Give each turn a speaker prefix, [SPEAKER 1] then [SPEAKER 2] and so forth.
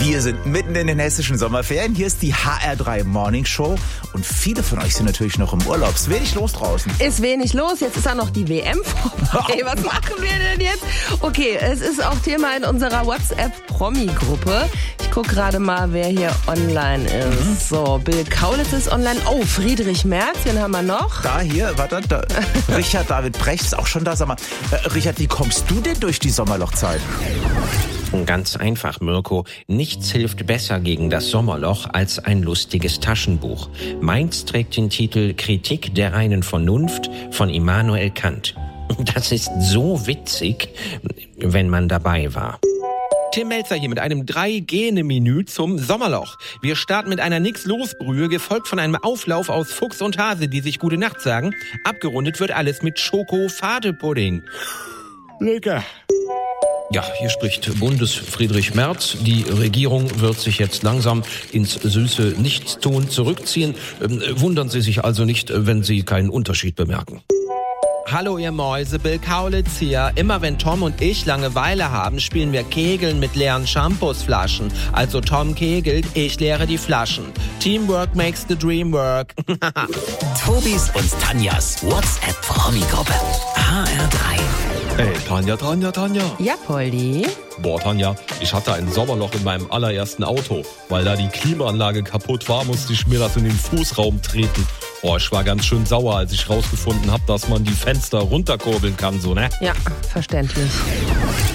[SPEAKER 1] Wir sind mitten in den hessischen Sommerferien. Hier ist die HR3 Morning Show. Und viele von euch sind natürlich noch im Urlaub. Ist wenig los draußen.
[SPEAKER 2] Ist wenig los. Jetzt ist auch noch die WM vorbei. Was machen wir denn jetzt? Okay, es ist auch Thema in unserer WhatsApp-Promi-Gruppe. Ich gucke gerade mal, wer hier online ist. So, Bill Kaulitz ist online. Oh, Friedrich Merz, wen haben wir noch?
[SPEAKER 1] Da, hier, warte, da. Richard David Brecht ist auch schon da. Sag mal, Richard, wie kommst du denn durch die Sommerlochzeit?
[SPEAKER 3] Ganz einfach, Mirko. Nichts hilft besser gegen das Sommerloch als ein lustiges Taschenbuch. Meins trägt den Titel Kritik der reinen Vernunft von Immanuel Kant. Das ist so witzig, wenn man dabei war. Tim Melzer hier mit einem 3-Gene-Menü zum Sommerloch. Wir starten mit einer Nix-Los-Brühe, gefolgt von einem Auflauf aus Fuchs und Hase, die sich gute Nacht sagen. Abgerundet wird alles mit Schoko-Fade-Pudding. Lecker. Ja, hier spricht Bundesfriedrich Merz. Die Regierung wird sich jetzt langsam ins süße Nichtstun zurückziehen. Wundern Sie sich also nicht, wenn Sie keinen Unterschied bemerken. Hallo ihr Mäuse, Bill Kaulitz hier. Immer wenn Tom und ich Langeweile haben, spielen wir Kegeln mit leeren Shampoosflaschen. Also Tom kegelt, ich leere die Flaschen. Teamwork makes the dream work.
[SPEAKER 4] Tobis und Tanjas WhatsApp-Promi-Gruppe. HR3.
[SPEAKER 5] Hey, Tanja.
[SPEAKER 2] Ja, Poldi.
[SPEAKER 5] Boah, Tanja, ich hatte ein Sommerloch in meinem allerersten Auto. Weil da die Klimaanlage kaputt war, musste ich mir das in den Fußraum treten. Boah, ich war ganz schön sauer, als ich rausgefunden habe, dass man die Fenster runterkurbeln kann, so, ne?
[SPEAKER 2] Ja, verständlich.